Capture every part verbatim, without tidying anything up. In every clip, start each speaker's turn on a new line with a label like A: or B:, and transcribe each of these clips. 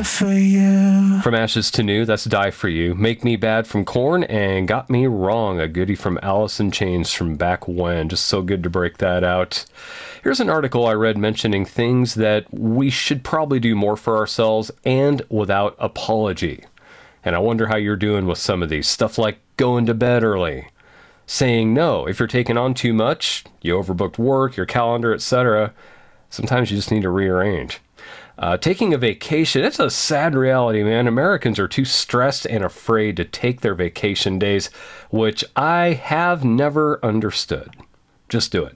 A: for you.
B: From Ashes to New, that's Die For You. Make Me Bad from Korn, and Got Me Wrong, a goodie from Alice in Chains from back when. Just so good to break that out. Here's an article I read mentioning things that we should probably do more for ourselves and without apology. And I wonder how you're doing with some of these. Stuff like going to bed early, saying no if you're taking on too much, you overbooked work, your calendar, et cetera. Sometimes you just need to rearrange. Uh, taking a vacation, it's a sad reality, man. Americans are too stressed and afraid to take their vacation days, which I have never understood. Just do it.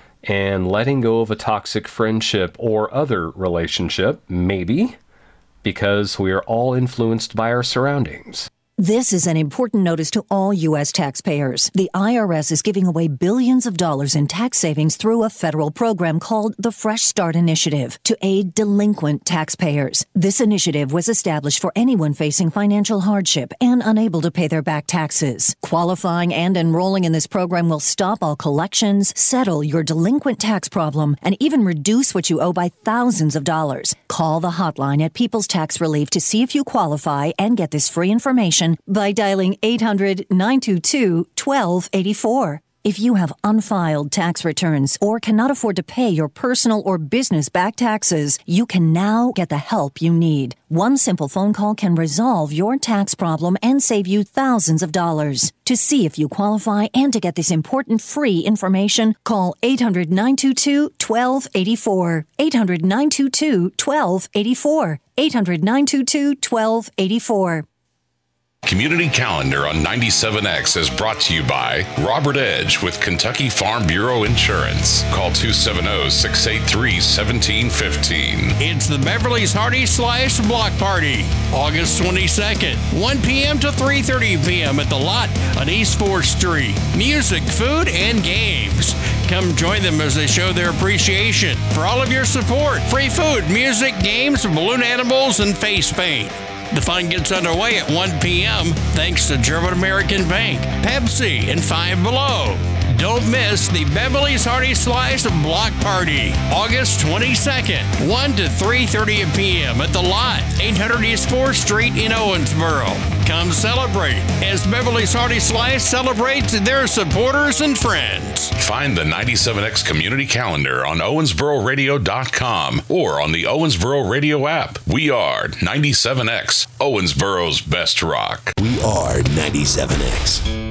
B: And letting go of a toxic friendship or other relationship, maybe, because we are all influenced by our surroundings.
C: This is an important notice to all U S taxpayers. The I R S is giving away billions of dollars in tax savings through a federal program called the Fresh Start Initiative to aid delinquent taxpayers. This initiative was established for anyone facing financial hardship and unable to pay their back taxes. Qualifying and enrolling in this program will stop all collections, settle your delinquent tax problem, and even reduce what you owe by thousands of dollars. Call the hotline at People's Tax Relief to see if you qualify and get this free information by dialing eight hundred, nine two two, one two eight four. If you have unfiled tax returns or cannot afford to pay your personal or business back taxes, you can now get the help you need. One simple phone call can resolve your tax problem and save you thousands of dollars. To see if you qualify and to get this important free information, call eight hundred, nine two two, one two eight four. eight hundred, nine two two, one two eight four. eight hundred, nine two two, one two eight four.
D: Community Calendar on ninety-seven X is brought to you by Robert Edge with Kentucky Farm Bureau Insurance. Call two seven zero, six eight three, one seven one five.
E: It's the Beverly's Hearty Slice Block Party, August twenty-second, one p.m. to three thirty p.m. at the Lot on East fourth Street. Music, food, and games. Come join them as they show their appreciation for all of your support. Free food, music, games, balloon animals, and face paint. The fun gets underway at one p.m. thanks to German American Bank, Pepsi, and Five Below. Don't miss the Beverly's Hearty Slice Block Party, August twenty-second, one to three thirty p.m. at the Lot, eight hundred East fourth Street in Owensboro. Come celebrate as Beverly's Hearty Slice celebrates their supporters and friends.
D: Find the ninety-seven X Community Calendar on owensboro radio dot com or on the Owensboro Radio app. We are ninety-seven X, Owensboro's best rock.
F: We are ninety-seven X.